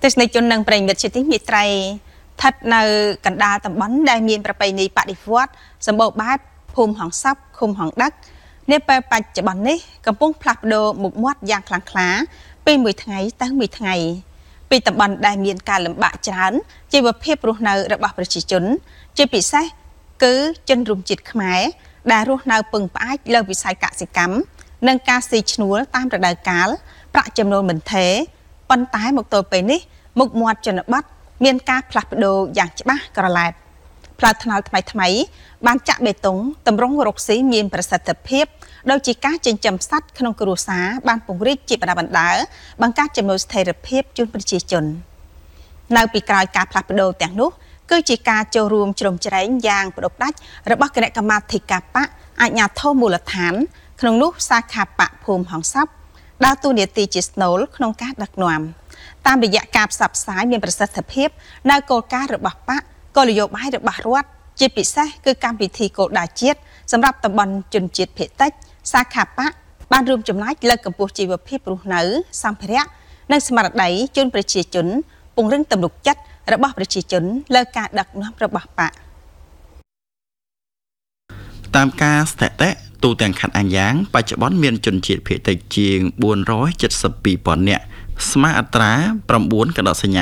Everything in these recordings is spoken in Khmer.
ទស្សនិកជននិងប្រិយមិត្តជាទីមេត្រីស្ថិតនៅកណ្ដាលតំបន់ដែលមានប្រពៃណីបដិវត្តសម្បូរបែបភូមិហង្ស័ព្ទឃុំហង្ដឹកនាពេលបច្ចុប្បន្ននេះកំពុងផ្លាស់ប្ដូរមុខមាត់យ៉ាងខ្លាំងក្លាពីមួយថ្ងៃទៅមួយថ្ងៃពីតំបន់ដែលមានការលំបាកច្រើនជីវភាពរស់នៅរបស់ប្រជាជនជាពិសេសគឺជនរួមជាតិខ្មែរដែលរស់នៅពឹងផ្អែកលើវិស័យកសិកម្មនិងការស៊ីឈ្នួលតាមរដូវកាលប្រាក់ចំណូលមិនថេរប៉ុន្តែមកទល់ពេលនេះមុខមាត់ជនបទមានការផ្លាស់ប្ដូរយ៉ាងច្បាស់ក្រឡែតផ្លូវថ្នល់ថ្មីបានចាក់បេតុងតម្រង់រកស៊ីមានប្រសិទ្ធភាពដោយជាការចិញ្ចឹមសត្វក្នុងគ្រួសារបានពង្រីកជាបណ្ដាបង្កើតចំណូលស្ថិរភាពជូនប្រជាជននៅពីក្រោយការផ្លាស់ប្ដូរទាំងនោះគឺជាការចូលរួមជ្រោមជ្រែងយ៉ាងផ្ដុកផ្ដាច់របស់គណៈកម្មាធិការបកអាជ្ញាធរមូលដ្ឋានក្នុងនោះសាខាបកភូមិហង្ស័ព្ទដើរតួនាទីជាស្នូលក្នុងការដឹកនាំតាមរយៈការផ្សព្វផ្សាយមានប្រសិទ្ធភាពនៅគោលការណ៍របស់បកគោលនយោបាយរបស់រដ្ឋជាពិសេសគឺកម្មវិធីគោលដៅជាតិសម្រាប់តំបន់ជនជាតិភាគតិចសាខាបកបានរួមចំណែកលើកកម្ពស់ជីវភាពរស់នៅសម្ភារៈនិងស្មារតីជូនប្រជាជនពង្រឹងទំនុកចិត្តរបស់ប្រជាជនលើការដឹកនាំរបស់បកតាមការស្ថិតិទូទាំងខេត្តអាញ្ញងបច្ចុប្បន្នមានជនជាតិភាគតិចជាង472,000 នាក់ស្មើអត្រា9កដកសញ្ញា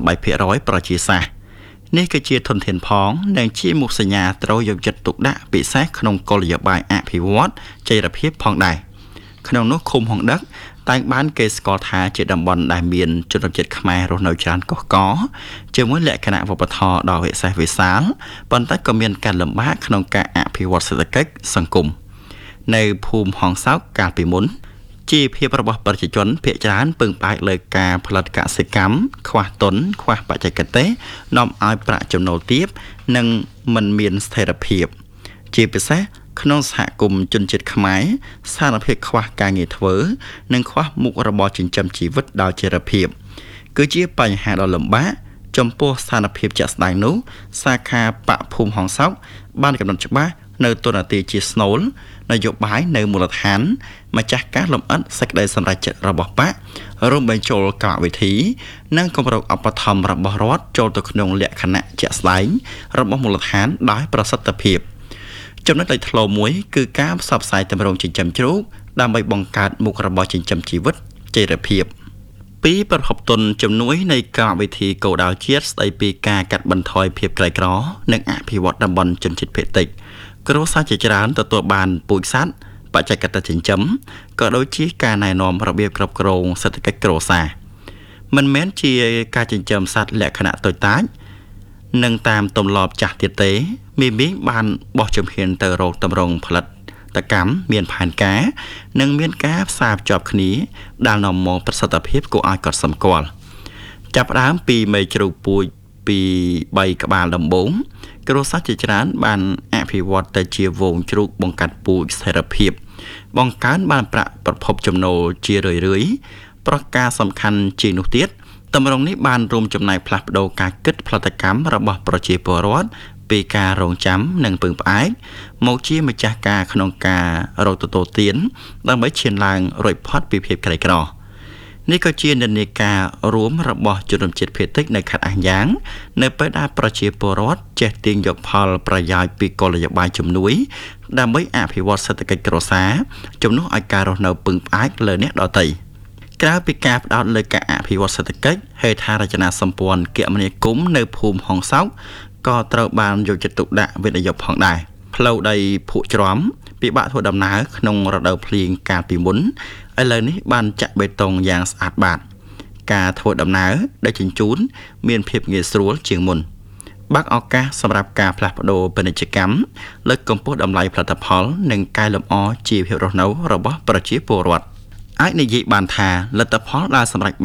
50% ប្រជាសាស្ត្រនេះគឺជាធនធានផងនិងជាមុខសញ្ញាត្រូវយកចិត្តទុកដាក់ពិសេសក្នុងគោលនយោបាយអភិវឌ្ឍចីរភាពផងដែរក្នុងនោះឃុំហង្ដឹកតែងបានគេស្គាល់ថាជាតំបន់ដែលមានជនជាតិខ្មែររស់នៅច្រើនកុះករជាមួយលក្ខណៈវប្បធម៌ដ៏វិសេសវិសាលប៉ុន្តែក៏មានការលំបាកក្នុងការអភិវឌ្ឍសេដ្ឋកិច្ចសង្គមនៅភូមិហង្ស័ព្ទកាលពីមុនជីវភាពរបស់ប្រជាជនភាគច្រើនពឹងផ្អែកលើការផលិតកសិកម្មខ្វះទុនខ្វះបច្ចេកទេសនាំឲ្យប្រាក់ចំណូលទាបនិងមិនមានស្ថិរភាពជាពិសេសក្នុងសហគមន៍ជនជាតិខ្មែរស្ថានភាពខ្វះការងារធ្វើនិងខ្វះមុខរបរចិញ្ចឹមជីវិតដោយចីរភាពគឺជាបញ្ហាដ៏លំបាកចំពោះស្ថានភាពជាក់ស្ដែងនោះសាខាបកភូមិហង្ស័ព្ទបានកំណត់ច្បាស់នៅទូនាទីជាស្នូលនយោបាយនៅមូលដ្ឋានម្ចាស់ការលំអិតសេចក្តីសម្រេចចិត្តរបស់បករួមបញ្ចូលកម្មវិធីនិងគម្រោងឧបត្ថម្ភរបស់រដ្ឋចូលទៅក្នុងលក្ខណៈជាក់ស្ដែងរបស់មូលដ្ឋានដោយប្រសិទ្ធភាពចំណុចលេចធ្លោមួយគឺការផ្សព្វផ្សាយតម្រងចិញ្ចឹមជ្រូកដើម្បីបង្កើតមុខរបរចិញ្ចឹមជីវិតចីរភាពពីប្រភពទុនជំនួយនៃកម្មវិធីគោលដៅជាតិស្ដីពីការកាត់បន្ថយភាពក្រីក្រនិងអភិវឌ្ឍតំបន់ជនជាតិភាគតិចគ្រួសារជាច្រើនទទួលបានពូជសត្វបច្ចេកទេសចិញ្ចឹមក៏ដូចជាការណែនាំរបៀបគ្រប់គ្រងសេដ្ឋកិច្ចគ្រួសារមិនមែនជាការចិញ្ចឹមសត្វលក្ខណៈតូចតាចនិងតាមទម្លាប់ចាស់ទៀតទេមីងបានបោះជំហានទៅរកតម្រង់ផលិតកម្មមានផែនការនិងមានការផ្សារភ្ជាប់គ្នាដែលនាំមកប្រសិទ្ធភាពគួរឲ្យកត់សម្គាល់ចាប់ផ្ដើមពីមេជ្រូកពូជពី3ក្បាលដំបូងគ្រួសារជាច្រើនបានអភិវឌ្ឍទៅជាវងជ្រូកបង្កាត់ពូជស្ថិរភាពបង្កើនបានប្រាក់ប្រភពចំណូលជារឿយៗប្រការសំខាន់ជាងនោះទៀតតម្រង់នេះបានរួមចំណែកផ្លាស់ប្ដូរការគិតផលិតកម្មរបស់ប្រជាពលរដ្ឋពីការរងចាំនិងពឹងផ្អែកមកជាម្ចាស់ការក្នុងការរកទទួលទានដើម្បីឈានឡើងរួចផុតពីភាពក្រីក្រនេះក៏ជានិន្នាការរួមរបស់ជនជាតិភាគតិចនៅខេត្តអាញ្ញងនៅពេលដែលប្រជាពលរដ្ឋចេះទាញយកផលប្រយោជន៍ពីគោលនយោបាយជំនួយដើម្បីអភិវឌ្ឍសេដ្ឋកិច្ចគ្រួសារជំនួសឲ្យការរស់នៅពឹងផ្អែកលើអ្នកដទៃក្រៅពីការផ្ដោតលើការអភិវឌ្ឍសេដ្ឋកិច្ចហេដ្ឋារចនាសម្ព័ន្ធគមនាគមន៍នៅភូមិហង្ស័ព្ទក៏ត្រូវបានយកចិត្តទុកដាក់វិនិយោគផងដែរផ្លូវដីភក់ច្រំពិបាកធ្វើដំណើរក្នុងរដូវភ្លៀងកាលពីមុនឥឡូវនេះបានចាក់បេតុងយ៉ាងស្អាតបាតការធ្វើដំណើរដឹកជញ្ជូនមានភាពងាយស្រួលជាងមុនបើកឱកាសសម្រាប់ការផ្លាស់ប្ដូរពាណិជ្ជកម្មលើកកម្ពស់តម្លៃផលិតផលនិងកែលម្អជីវភាពរស់នៅរបស់ប្រជាពលរដ្ឋអាចនិយាយបានថាលទ្ធផលដែលសម្រេច